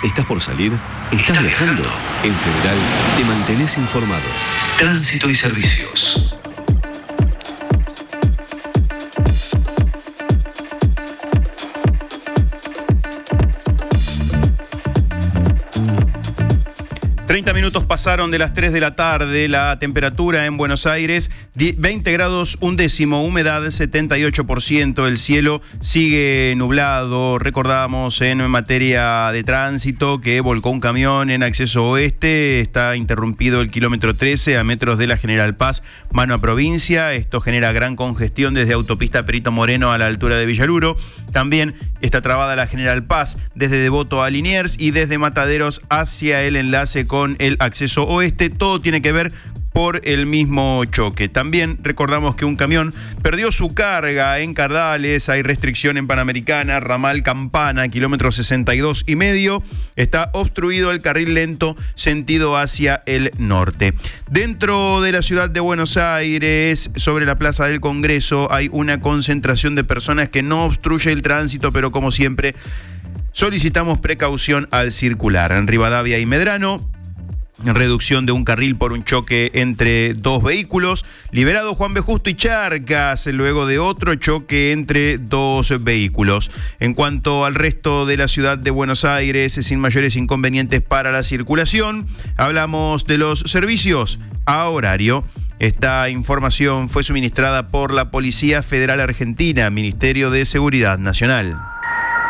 ¿Estás por salir? ¿Estás viajando? En Federal te mantenés informado. Tránsito y servicios. Minutos pasaron de las 3 de la tarde, la temperatura en Buenos Aires, 20 grados 1 humedad 78%, el cielo sigue nublado. Recordamos en materia de tránsito que volcó un camión en acceso oeste, está interrumpido el kilómetro 13 a metros de la General Paz, mano a provincia. Esto genera gran congestión desde autopista Perito Moreno a la altura de Villaluro. También está trabada la General Paz desde Devoto a Liniers y desde Mataderos hacia el enlace con el acceso oeste. Todo tiene que ver por el mismo choque. También recordamos que un camión perdió su carga en Cardales, hay restricción en Panamericana, ramal Campana, kilómetro 62,5. Está obstruido el carril lento sentido hacia el norte. Dentro de la ciudad de Buenos Aires, sobre la Plaza del Congreso, hay una concentración de personas que no obstruye el tránsito, pero como siempre, solicitamos precaución al circular. En Rivadavia y Medrano, reducción de un carril por un choque entre dos vehículos. Liberado Juan B. Justo y Charcas, luego de otro choque entre dos vehículos. En cuanto al resto de la ciudad de Buenos Aires, sin mayores inconvenientes para la circulación, hablamos de los servicios a horario. Esta información fue suministrada por la Policía Federal Argentina, Ministerio de Seguridad Nacional.